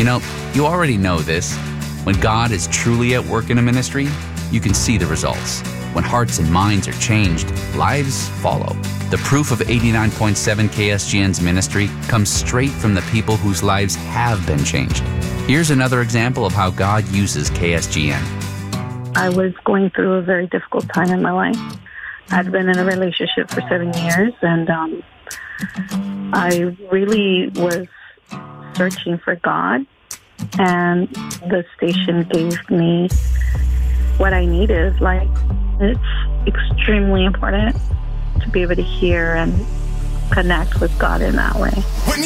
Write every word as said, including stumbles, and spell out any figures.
You know, you already know this. When God is truly at work in a ministry, you can see the results. When hearts and minds are changed, lives follow. The proof of eighty-nine point seven K S G N's ministry comes straight from the people whose lives have been changed. Here's another example of how God uses K S G N. I was going through a very difficult time in my life. I'd been in a relationship for seven years, and um, I really was searching for God, and the station gave me what I needed. Like, it's extremely important to be able to hear and connect with God in that way.